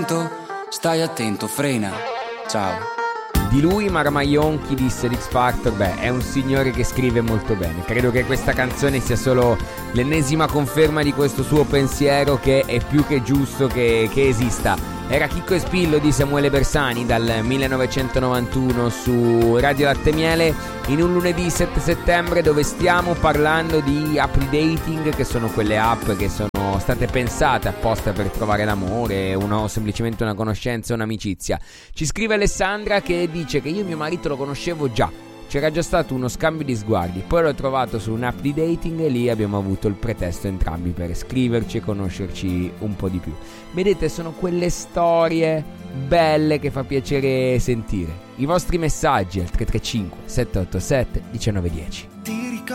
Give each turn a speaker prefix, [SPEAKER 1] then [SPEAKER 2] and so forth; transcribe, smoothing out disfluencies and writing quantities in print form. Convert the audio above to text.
[SPEAKER 1] Stai attento, frena. Ciao.
[SPEAKER 2] Di lui Marmaion, chi disse l'X Factor, è un signore che scrive molto bene. Credo che questa canzone sia solo l'ennesima conferma di questo suo pensiero, che è più che giusto che esista. Era Chicco e Spillo di Samuele Bersani dal 1991 su Radio Latte Miele, in un lunedì 7 settembre, dove stiamo parlando di app di dating, che sono quelle app che sono state pensate apposta per trovare l'amore, semplicemente una conoscenza, un'amicizia. Ci scrive Alessandra che dice che io mio marito lo conoscevo già, c'era già stato uno scambio di sguardi, poi l'ho trovato su un'app di dating e lì abbiamo avuto il pretesto entrambi per scriverci e conoscerci un po' di più. Vedete, sono quelle storie belle che fa piacere sentire. I vostri messaggi al 335 787 1910.